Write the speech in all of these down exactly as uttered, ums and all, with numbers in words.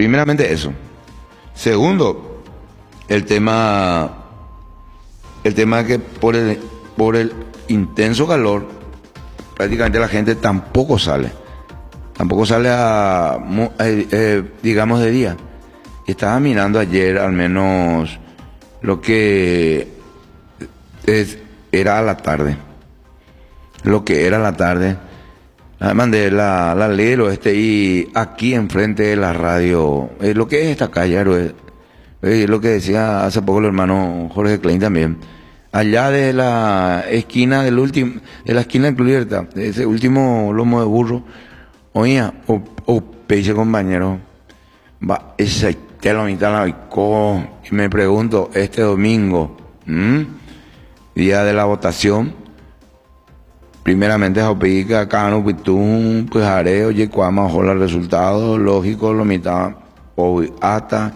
primeramente eso. Segundo, el tema, el tema que por el, por el intenso calor, prácticamente la gente tampoco sale. Tampoco sale a, eh, eh, digamos, de día. Estaba mirando ayer al menos lo que es, era a la tarde. Lo que era a la tarde. Además de la, la ley del oeste y aquí enfrente de la radio, eh, lo que es esta calle, es, es lo que decía hace poco el hermano Jorge Klein también. Allá de la esquina del último, de la esquina de Cluierta, ese último lomo de burro, oía, o, o peixe compañero, va, esa te lo mitad la y me pregunto, este domingo, ¿m? Día de la votación, primeramente Jaupica, acá no Pitún, pues haré, oye, cuama, ojo, los resultados, lógico, lo mitad, hoy hasta,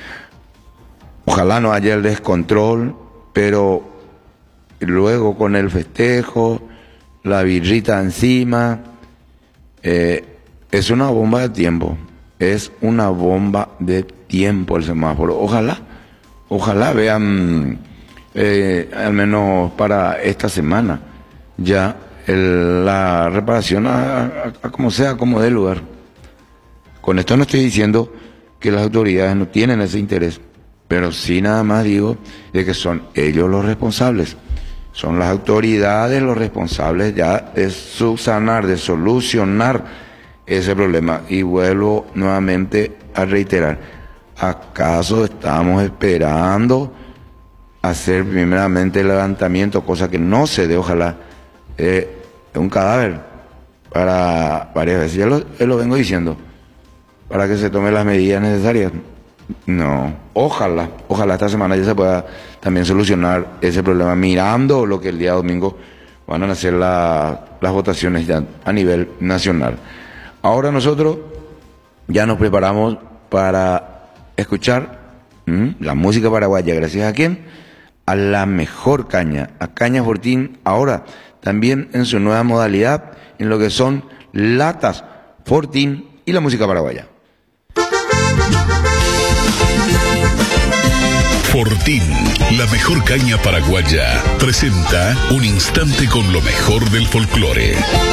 ojalá no haya el descontrol, pero luego con el festejo, la birrita encima, eh, es una bomba de tiempo, es una bomba de tiempo el semáforo. Ojalá, ojalá vean, eh, al menos para esta semana, ya el, la reparación a, a, a como sea, como dé lugar. Con esto no estoy diciendo que las autoridades no tienen ese interés, pero sí nada más digo de que son ellos los responsables. Son las autoridades los responsables ya de subsanar, de solucionar ese problema. Y vuelvo nuevamente a reiterar, ¿acaso estamos esperando hacer primeramente el levantamiento, cosa que no se dé, ojalá, eh, de un cadáver para varias veces? Ya lo, eh, lo vengo diciendo, para que se tomen las medidas necesarias. No, ojalá, ojalá esta semana ya se pueda también solucionar ese problema, mirando lo que el día domingo van a hacer la, las votaciones ya a nivel nacional. Ahora nosotros ya nos preparamos para escuchar ¿m? la música paraguaya, gracias a quién, a la mejor caña, a Caña Fortín, ahora también en su nueva modalidad, en lo que son latas Fortín y la música paraguaya. Fortín, la mejor caña paraguaya, presenta un instante con lo mejor del folclore.